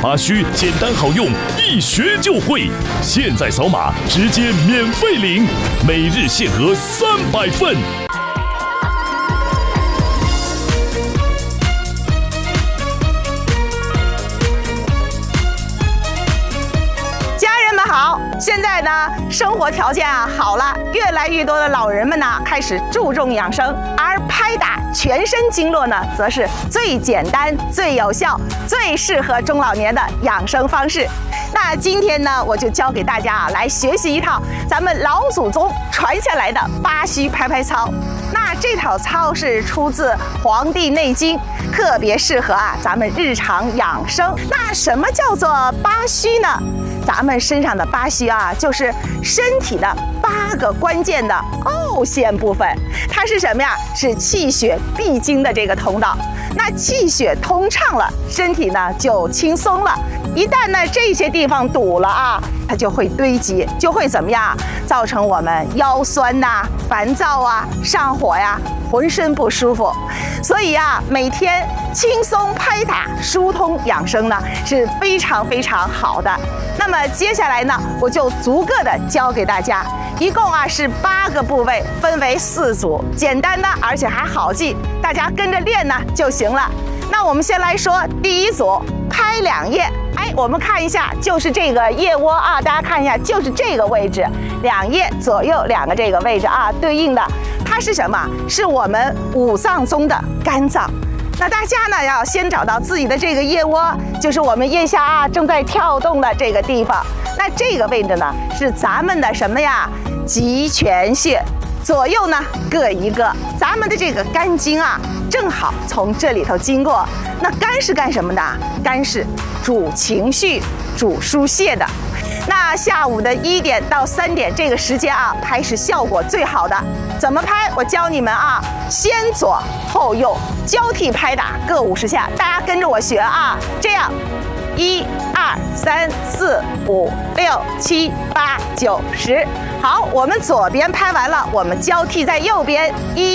八虚，简单好用，一学就会。现在扫码直接免费领，每日限额300份。 好，现在呢，生活条件好了，越来越多的老人们呢开始注重养生，而拍打全身经络呢，则是最简单、最有效、最适合中老年的养生方式。那今天呢，我就教给大家来学习一套咱们老祖宗传下来的八虚拍拍操。那这套操是出自《黄帝内经》，特别适合咱们日常养生。那什么叫做八虚呢？咱们身上的八虚就是身体的8个关键的凹陷部分，它是什么呀？是气血必经的这个通道。那气血通畅了，身体呢就轻松了。一旦呢这些地方堵了它就会堆积，就会怎么样？造成我们腰酸烦躁上火浑身不舒服。所以每天轻松拍打、疏通养生呢是非常非常好的。那么接下来呢，我就逐个的教给大家，一共是8个部位，分为4组，简单的而且还好记，大家跟着练呢就行了。那我们先来说第一组，拍两腋。我们看一下，就是这个腋窝大家看一下，就是这个位置，两腋左右2个这个位置对应的，它是什么？是我们5脏中的肝脏。那大家呢要先找到自己的这个腋窝，就是我们腋下正在跳动的这个地方。那这个位置呢是咱们的什么呀？极泉穴。左右呢各一个，咱们的这个肝经正好从这里头经过。那肝是干什么的？肝是主情绪、主疏泄的。那下午的1点到3点这个时间拍是效果最好的。怎么拍？我教你们先左后右交替拍打，各50下，大家跟着我学这样，1、2、3、4、5、6、7、8、9、10。好，我们左边拍完了，我们交替在右边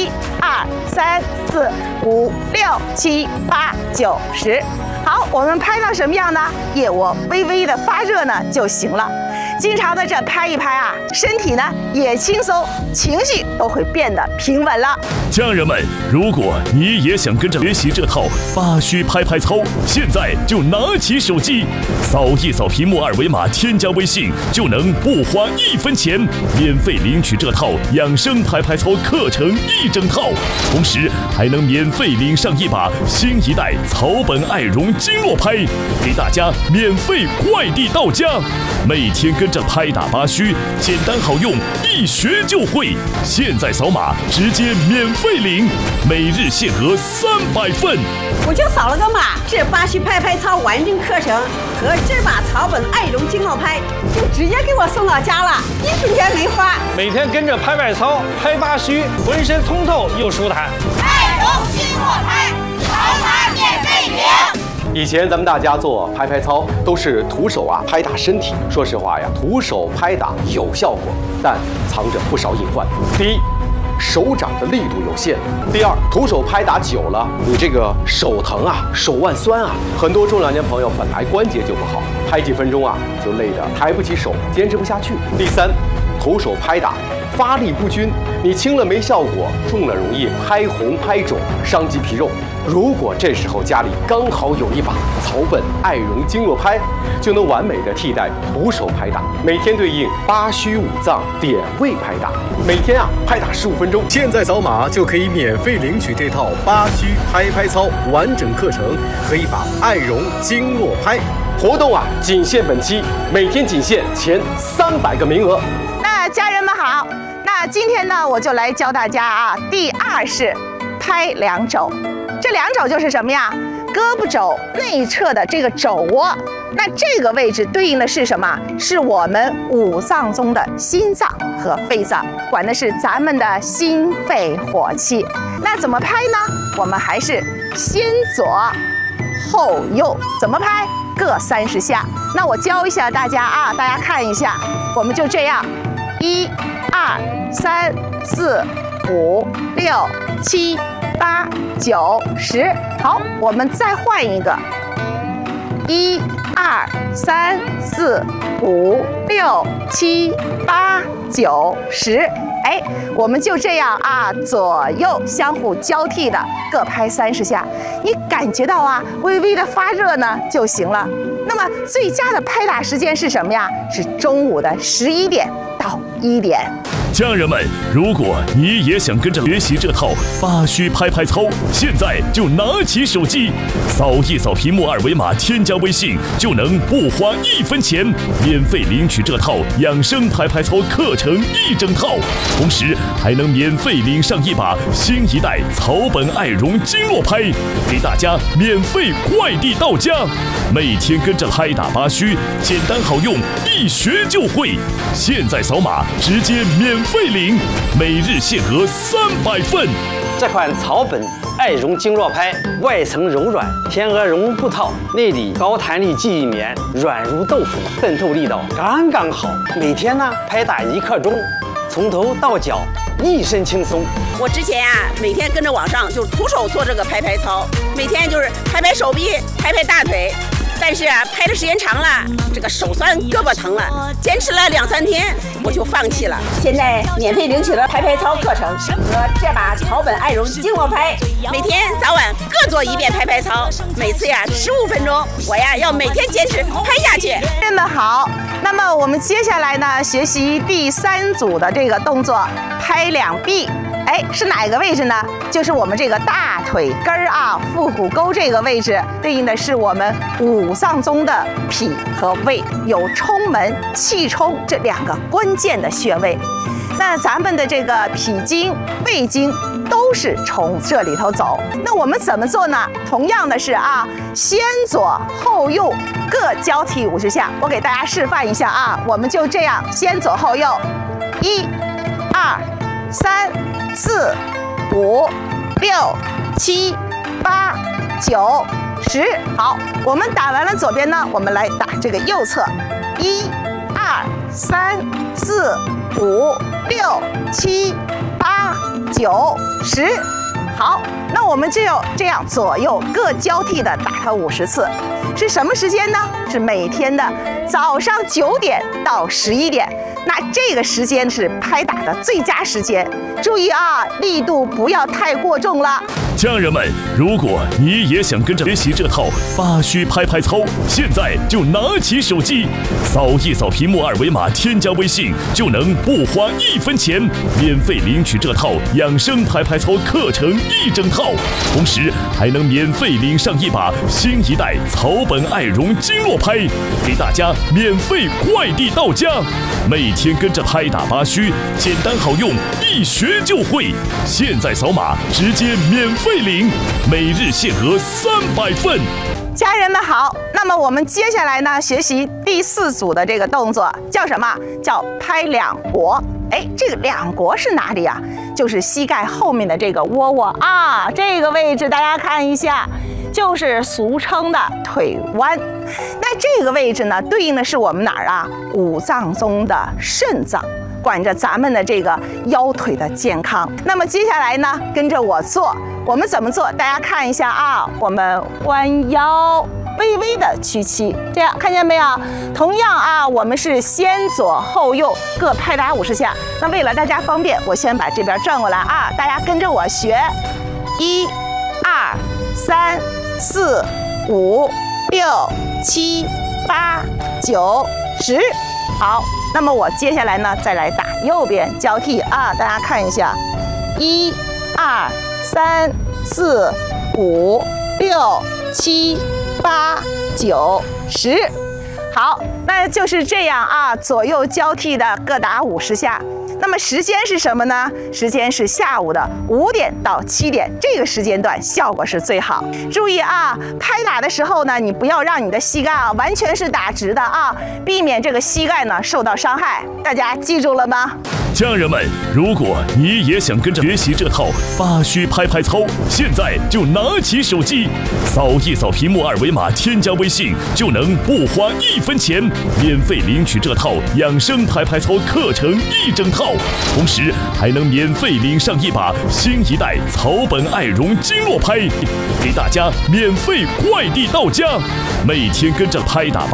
，1、2、3、4、5、6、7、8、9、10。好，我们拍到什么样呢？腋窝微微的发热呢就行了。经常的这拍一拍身体呢也轻松，情绪都会变得平稳了。 家人们，如果你也想跟着学习这套八虚拍拍操，现在就拿起手机，扫一扫屏幕2维码，添加微信，就能不花1分钱，免费领取这套养生拍拍操课程1整套，同时还能免费领上一把新一代草本艾绒经络拍，给大家免费快递到家。每天跟着拍打八虚，简单好用，一学就会。现在扫码直接免费领，每日限额300份。 我就扫了个码，这八虚拍拍操完整课程和这把草本艾绒经络拍就直接给我送到家了，1分钱没花。 每天跟着拍拍操、拍八虚，浑身通透又舒坦。 艾绒经络拍，扫码免费领。 以前咱们大家做拍拍操都是徒手拍打身体，说实话徒手拍打有效果，但藏着不少隐患。第一，手掌的力度有限；第二，徒手拍打久了，你这个手疼手腕酸很多中老年朋友本来关节就不好，拍几分钟就累得抬不起手，坚持不下去。第三，徒手拍打发力不均，你轻了没效果，重了容易拍红拍肿，伤及皮肉。如果这时候家里刚好有一把草本艾绒经络拍，就能完美的替代徒手拍打，每天对应八虚5脏点位拍打，每天拍打15分钟。 现在扫码就可以免费领取这套八虚拍拍操完整课程和一把艾绒经络拍。 活动仅限本期，每天仅限前300个名额。 那家人们好，那今天呢我就来教大家第2式拍两肘。这两肘就是什么呀？胳膊肘内侧的这个肘窝，那这个位置对应的是什么？是我们5脏中的心脏和肺脏，管的是咱们的心肺火气。那怎么拍呢？我们还是先左后右，怎么拍？各30下。那我教一下大家大家看一下，我们就这样，1、2、3、4、5、6、7、8、9、10。好，我们再换一个，1、2、 2、3、4、5、6、7、8、9、10。哎，我们就这样啊，左右相互交替的各拍30下，你感觉到啊，微微的发热呢就行了。那么最佳的拍打时间是什么呀？是中午的11点到1点。 家人们，如果你也想跟着学习这套8虚拍拍操，现在就拿起手机，扫一扫屏幕二维码，添加微信，就能不花1分钱，免费领取这套养生拍拍操课程1整套，同时还能免费领上一把新一代草本爱绒经络拍，给大家免费快递到家。每天跟着拍打8虚，简单好用，一学就会。现在扫码直接免费领，每日限额300份。 这款草本爱绒经络拍，外层柔软，天鹅绒布套，内里高弹力记忆棉，软如豆腐，渗透力道刚刚好。每天呢拍打1刻钟，从头到脚一身轻松。 我之前每天跟着网上就徒手做这个拍拍操，每天就是拍拍手臂，拍拍大腿。但是拍的时间长了，这个手酸胳膊疼了，坚持了2、3天我就放弃了。现在免费领取了拍拍操课程和这把草本爱绒经络拍，每天早晚各做1遍拍拍操，每次15分钟，我要每天坚持拍下去。 真的好。那么我们接下来呢，学习第3组的这个动作，拍两臂。哎，是哪个位置呢？就是我们这个大腿根儿啊，腹股沟这个位置，对应的是我们5脏中的脾和胃，有冲门、气冲这2个关键的穴位。那咱们的这个脾经、胃经都是从这里头走。那我们怎么做呢？同样的是啊，先左后右各交替50下。我给大家示范一下啊，我们就这样先左后右，1、2、3、4、5、6、7、8、9、10。好，我们打完了左边呢，我们来打这个右侧，1、2、3、4、5、6、7、8、9、10。好，那我们就这样左右各交替的打它50次。是什么时间呢？是每天的早上9点到11点。那这个时间是拍打的最佳时间，注意啊，力度不要太过重了。 家人们，如果你也想跟着学习这套8虚拍拍操，现在就拿起手机，扫一扫屏幕二维码，添加微信，就能不花1分钱，免费领取这套养生拍拍操课程1整套，同时还能免费领上一把新一代草本爱绒经络拍，给大家免费快递到家。每天跟着拍打8虚，简单好用，一学就会。现在扫码直接免费领，每日限额300份。 家人们好，那么我们接下来呢，学习第4组的这个动作，叫什么？叫拍两国。哎，这个两国是哪里啊？就是膝盖后面的这个窝窝啊，这个位置大家看一下，就是俗称的腿弯。那这个位置呢，对应的是我们哪儿啊？5脏中的肾脏，管着咱们的这个腰腿的健康。那么接下来呢，跟着我做，我们怎么做？大家看一下啊，我们弯腰，微微的屈膝，这样看见没有？同样啊，我们是先左后右各拍打50下。那为了大家方便，我先把这边转过来啊，大家跟着我学，1、2、3、4、5、6、7、8、9、10。好，那么我接下来呢，再来打右边交替啊，大家看一下，1、2、3、4、5、6、7、8、9、10。好，那就是这样啊，左右交替的各打50下。那么时间是什么呢？时间是下午的5点到7点，这个时间段效果是最好。注意啊，拍打的时候呢，你不要让你的膝盖啊完全是打直的啊，避免这个膝盖呢受到伤害。大家记住了吗？ 家人们，如果你也想跟着学习这套8虚拍拍操，现在就拿起手机，扫一扫屏幕二维码，添加微信，就能不花1分钱，免费领取这套养生拍拍操课程1整套，同时还能免费领上一把新一代草本爱绒经络拍，给大家免费快递到家。每天跟着拍打